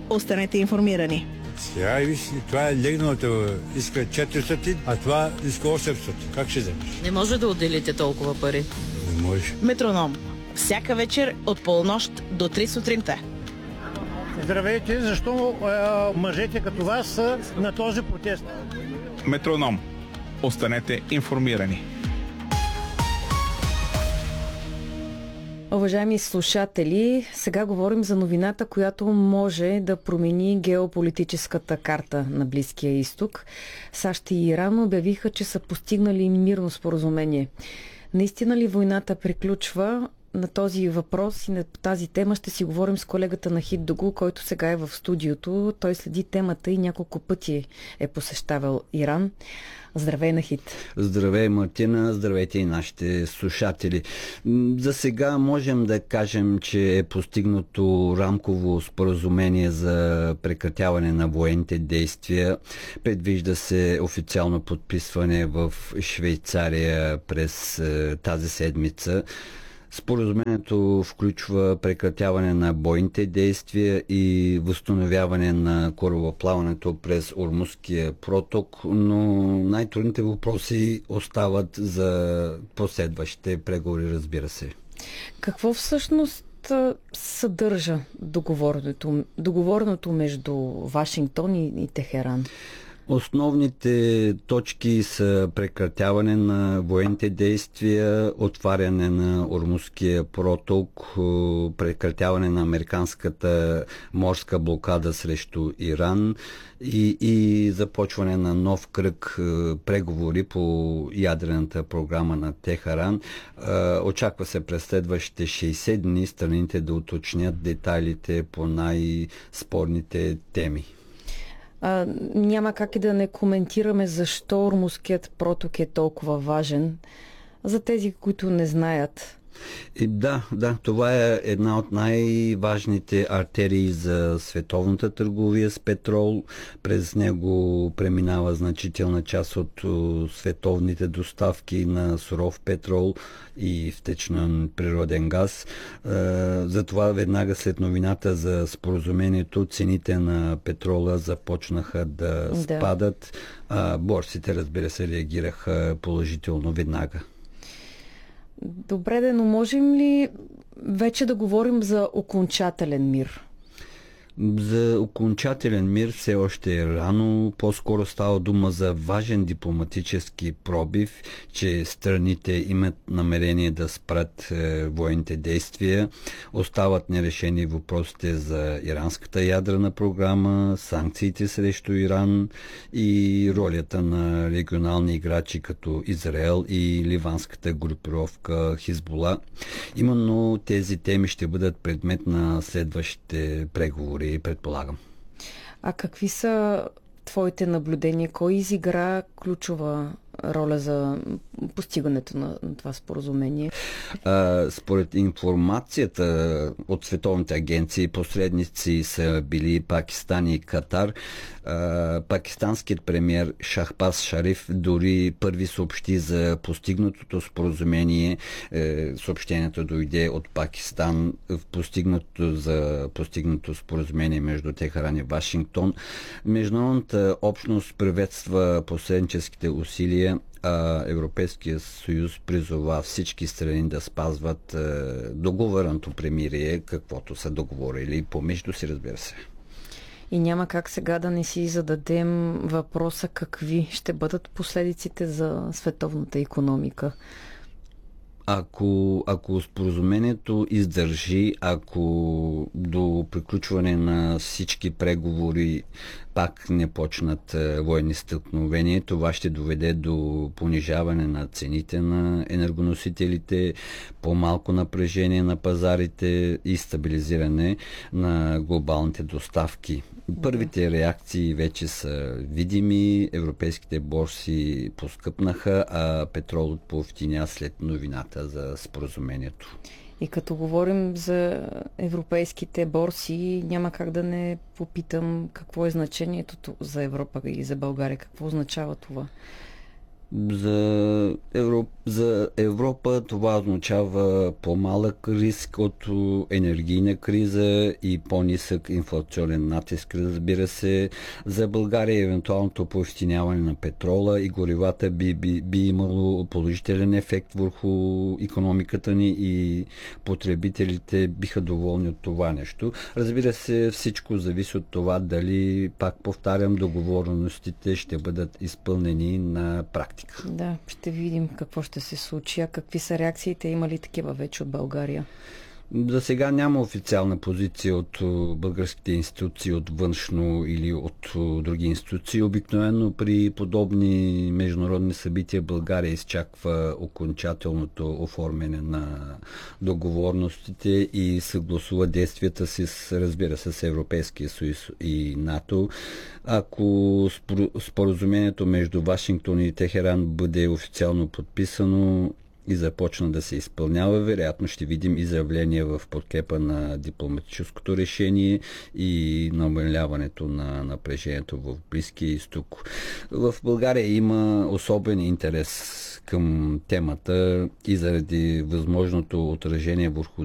Останете информирани. Сега виж, това е легналото, иска 400, а това иска 800. Как ще вземеш? Не може да отделите толкова пари. Не може. Метроном. Всяка вечер от полунощ до 3 сутринта. Здравейте, защо мъжете като вас са на този протест? Метроном. Останете информирани. Уважаеми слушатели, сега говорим за новината, която може да промени геополитическата карта на Близкия изток. САЩ и Иран обявиха, че са постигнали мирно споразумение. Наистина ли войната приключва? На този въпрос и на тази тема ще си говорим с колегата Нахид Дугу, който сега е в студиото. Той следи темата и няколко пъти е посещавал Иран. Здравей, Нахид! Здравей, Мартина! Здравейте и нашите слушатели! За сега можем да кажем, че е постигнато рамково споразумение за прекратяване на военните действия. Предвижда се официално подписване в Швейцария през тази седмица. Споразумението включва прекратяване на бойните действия и възстановяване на корабоплаването през Ормузския проток, но най-трудните въпроси остават за последващите преговори, разбира се. Какво всъщност съдържа договореното между Вашингтон и Техеран? Основните точки са прекратяване на военните действия, отваряне на Ормузския проток, прекратяване на американската морска блокада срещу Иран и започване на нов кръг преговори по ядрената програма на Техеран. Очаква се през следващите 60 дни страните да уточнят детайлите по най-спорните теми. Няма как и да не коментираме защо Ормузският проток е толкова важен за тези, които не знаят. Да, това е една от най-важните артерии за световната търговия с петрол. През него преминава значителна част от световните доставки на суров петрол и втечнен природен газ. Затова веднага след новината за споразумението цените на петрола започнаха да спадат. Борсите, разбира се, реагираха положително веднага. Добре, но можем ли вече да говорим за окончателен мир? За окончателен мир все още е рано. По-скоро става дума за важен дипломатически пробив, че страните имат намерение да спрат военните действия. Остават нерешени въпросите за иранската ядрена програма, санкциите срещу Иран и ролята на регионални играчи като Израел и ливанската групировка Хизбула. Именно тези теми ще бъдат предмет на следващите преговори, предполагам. А какви са твоите наблюдения? Кой изигра ключова роля за постигането на това споразумение? Според информацията от световните агенции, посредници са били Пакистан и Катар. Пакистанският премиер Шахбаз Шариф дори първи съобщи за постигнатото споразумение. Съобщението дойде от Пакистан за постигнато споразумение между Техеран и Вашингтон. Международната общност приветства посредническите усилия, а Европейския съюз призова всички страни да спазват договореното премирие, каквото са договорили помежду си, разбира се. И няма как сега да не си зададем въпроса какви ще бъдат последиците за световната икономика. Ако споразумението издържи, ако до приключване на всички преговори пак не почнат военни стълкновения, това ще доведе до понижаване на цените на енергоносителите, по-малко напрежение на пазарите и стабилизиране на глобалните доставки. Първите реакции вече са видими, европейските борси поскъпнаха, а петролът поевтиня след новината за споразумението. И като говорим за европейските борси, няма как да не попитам какво е значението за Европа и за България. Какво означава това? За Европа това означава по-малък риск от енергийна криза и по-нисък инфлационен натиск, разбира се. За България евентуалното поевтиняване на петрола и горивата би имало положителен ефект върху икономиката ни и потребителите биха доволни от това нещо. Разбира се, всичко зависи от това дали, пак повтарям, договореностите ще бъдат изпълнени на практика. Да, ще видим какво ще се случи. А какви са реакциите? Има ли такива вече от България? За сега няма официална позиция от българските институции, от външно или от други институции. Обикновено при подобни международни събития България изчаква окончателното оформяне на договорностите и съгласува действията си, разбира се, с Европейския съюз и НАТО. Ако споразумението между Вашингтон и Техеран бъде официално подписано и започна да се изпълнява, вероятно ще видим изявления в подкрепа на дипломатическото решение и намаляването на напрежението в Близкия изток. В България има особен интерес към темата и заради възможното отражение върху